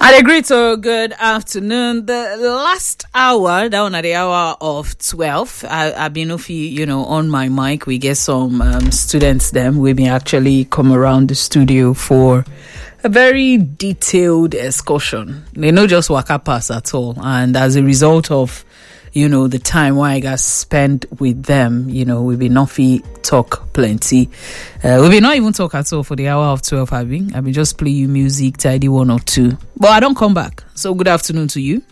I agree. So good afternoon. The last hour, down at the hour of 12, I've been on my mic. We get some students them. We may actually come around the studio for a very detailed excursion. They not just waka pass at all. And as a result of the time why I got spent with them, we be not talk plenty. We be not even talk at all for the hour of 12. I mean, just play you music, tidy one or two. But I don't come back. So good afternoon to you.